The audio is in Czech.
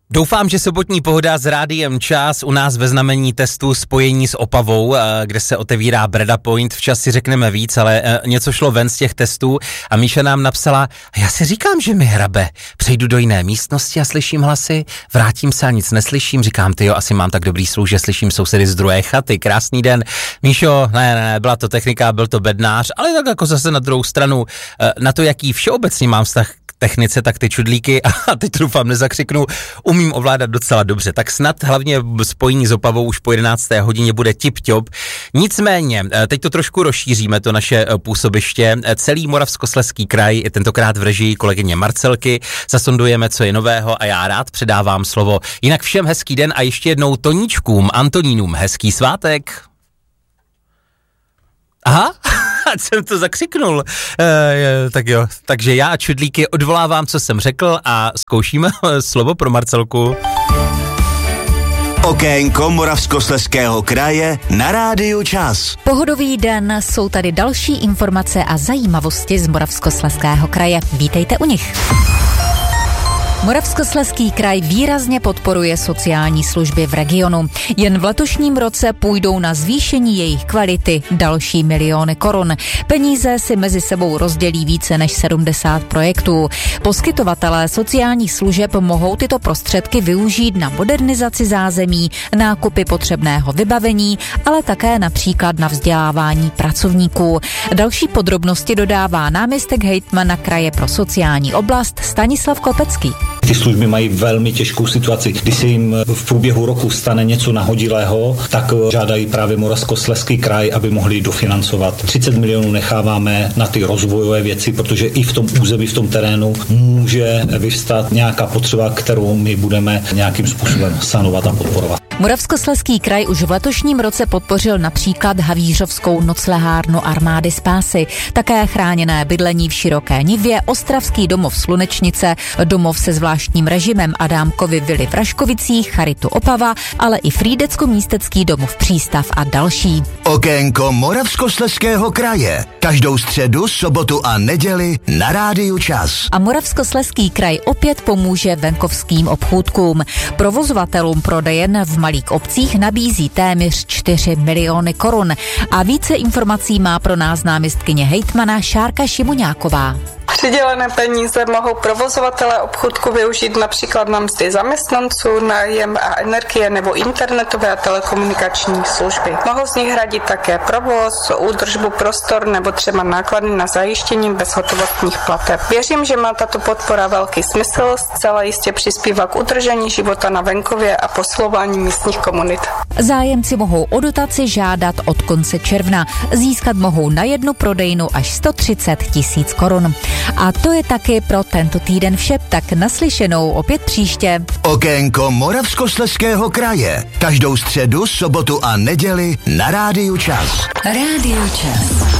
Doufám, že sobotní pohoda s Rádiem Čas u nás ve znamení testu spojení s Opavou, kde se otevírá Breda Point. Včas si řekneme víc, ale něco šlo ven z těch testů a Míša nám napsala, já si říkám, že mi hrabe. Přejdu do jiné místnosti a slyším hlasy, vrátím se a nic neslyším. Říkám, ty jo, asi mám tak dobrý sluch, že slyším sousedy z druhé chaty. Krásný den. Míšo, ne, byla to technika, byl to bednář, ale tak jako zase na druhou stranu, na to, jaký všeobecně mám vztah technice, tak ty čudlíky, a teď doufám nezakřiknu, umím ovládat docela dobře. Tak snad hlavně spojení s Opavou už po 11. hodině bude tip-top. Nicméně, teď to trošku rozšíříme, to naše působiště. Celý Moravskoslezský kraj, tentokrát v režii kolegyně Marcelky, zasondujeme, co je nového a já rád předávám slovo. Jinak všem hezký den a ještě jednou Toníčkům, Antonínům hezký svátek. Aha, jsem to zakřiknul. Tak jo, takže já a čudlíky odvolávám, co jsem řekl a zkoušíme slovo pro Marcelku. Okénko Moravskoslezského kraje na Rádiu Čas. Pohodový den, jsou tady další informace a zajímavosti z Moravskoslezského kraje. Vítejte u nich. Moravskoslezský kraj výrazně podporuje sociální služby v regionu. Jen v letošním roce půjdou na zvýšení jejich kvality další miliony korun. Peníze si mezi sebou rozdělí více než 70 projektů. Poskytovatelé sociálních služeb mohou tyto prostředky využít na modernizaci zázemí, nákupy potřebného vybavení, ale také například na vzdělávání pracovníků. Další podrobnosti dodává náměstek hejtmana kraje pro sociální oblast Stanislav Kopecký. Ty služby mají velmi těžkou situaci. Když se jim v průběhu roku stane něco nahodilého, tak žádají právě Moravskoslezský kraj, aby mohli dofinancovat. 30 milionů necháváme na ty rozvojové věci, protože i v tom území, v tom terénu může vyvstat nějaká potřeba, kterou my budeme nějakým způsobem sanovat a podporovat. Moravskoslezský kraj už v letošním roce podpořil například havířovskou noclehárnu Armády spásy, také chráněné bydlení v Široké Nivě, Ostravský domov Slunečnice, domov se zvláštním režimem Adámkovy vily v Raškovicích, Charitu Opava, ale i Frýdecko-místecký domov Přístav a další. Okénko Moravskoslezského kraje. Každou středu, sobotu a neděli na Rádiu Čas. A Moravskoslezský kraj opět pomůže venkovským obchůdkům. Provozovatelům prodejen v malých obcích nabízí téměř 4 miliony korun. A více informací má pro nás náměstkyně hejtmana Šárka Šimuňáková. Přidělené peníze mohou provozovatelé obchůdku využít například na mzdy zaměstnanců, nájem a energie nebo internetové a telekomunikační služby. Mohou z nich hradit také provoz, údržbu prostor nebo třeba náklady na zajištění bezhotovostních plateb. Věřím, že má tato podpora velký smysl, zcela jistě přispívá k udržení života na venkově a posilování místních komunit. Zájemci mohou o dotaci žádat od konce června. Získat mohou na jednu prodejnu až 130 000 korun. A to je taky pro tento týden vše, tak naslyšenou opět příště. Okénko Moravskoslezského kraje. Každou středu, sobotu a neděli na Rádiu Čas. Rádiu Čas.